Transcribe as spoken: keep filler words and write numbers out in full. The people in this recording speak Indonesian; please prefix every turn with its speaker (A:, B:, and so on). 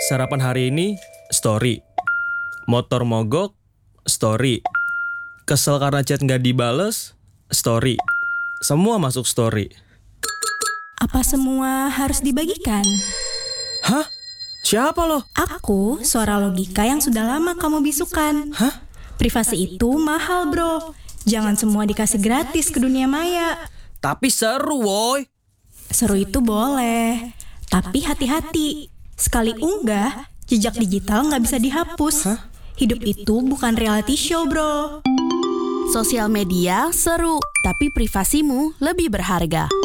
A: Sarapan hari ini, story. Motor mogok, story. Kesel karena chat nggak dibales, story. Semua masuk story.
B: Apa semua harus dibagikan?
A: Hah? Siapa lo?
B: Aku, suara logika yang sudah lama kamu bisukan.
A: Hah?
B: Privasi itu mahal, bro. Jangan semua dikasih gratis ke dunia maya.
A: Tapi seru, woy.
B: Seru itu boleh, tapi hati-hati. Sekali unggah, jejak digital nggak bisa dihapus.
A: Hah?
B: Hidup itu bukan reality show, bro.
C: Sosial media seru, tapi privasimu lebih berharga.